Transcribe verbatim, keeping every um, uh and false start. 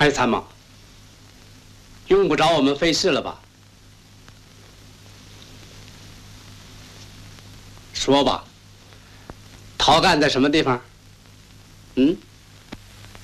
哎，参谋，用不着我们费事了吧？说吧，陶干在什么地方？嗯。